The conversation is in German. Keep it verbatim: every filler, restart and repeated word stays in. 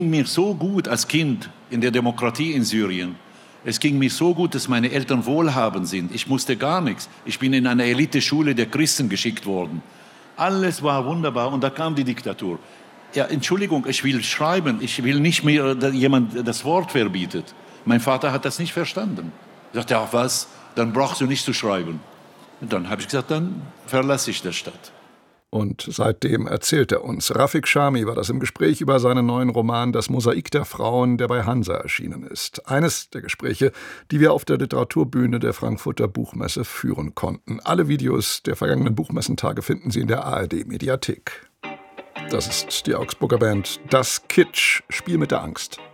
Mir so gut als Kind in der Demokratie in Syrien. Es ging mir so gut, dass meine Eltern wohlhabend sind. Ich musste gar nichts. Ich bin in eine Eliteschule der Christen geschickt worden. Alles war wunderbar und da kam die Diktatur. Ja, Entschuldigung, ich will schreiben. Ich will nicht mehr, dass jemand das Wort verbietet. Mein Vater hat das nicht verstanden. Er sagte, ach was, dann brauchst du nicht zu schreiben. Und dann habe ich gesagt, dann verlasse ich die Stadt. Und seitdem erzählt er uns. Rafik Shami war das im Gespräch über seinen neuen Roman »Das Mosaik der Frauen«, der bei Hansa erschienen ist. Eines der Gespräche, die wir auf der Literaturbühne der Frankfurter Buchmesse führen konnten. Alle Videos der vergangenen Buchmessentage finden Sie in der A R D-Mediathek. Das ist die Augsburger Band Das Kitsch, Spiel mit der Angst.